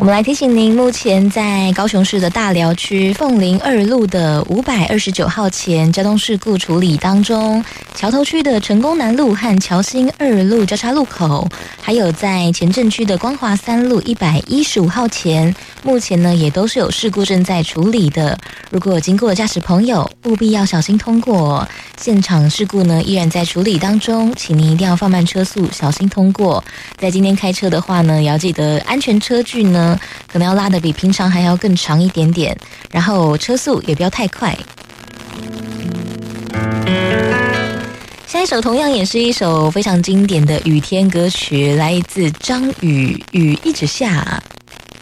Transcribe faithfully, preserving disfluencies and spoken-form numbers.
我们来提醒您，目前在高雄市的大寮区凤林二路的五百二十九号前交通事故处理当中，桥头区的成功南路和桥新二路交叉路口，还有在前镇区的光华三路一百一十五号前，目前呢也都是有事故正在处理的。如果有经过的驾驶朋友，务必要小心通过。现场事故呢依然在处理当中，请您一定要放慢车速，小心通过。在今天开车的话呢，也要记得安全车距呢，可能要拉得比平常还要更长一点点，然后车速也不要太快。下一首同样也是一首非常经典的雨天歌曲，来自张宇，雨一直下。